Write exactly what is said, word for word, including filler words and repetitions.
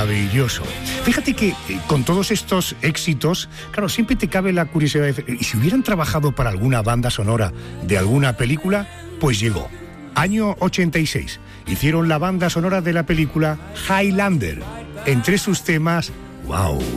maravilloso. Fíjate que eh, con todos estos éxitos, claro, siempre te cabe la curiosidad de, ¿y si hubieran trabajado para alguna banda sonora de alguna película? Pues llegó. Año ochenta y seis. Hicieron la banda sonora de la película Highlander. Entre sus temas, ¡wow!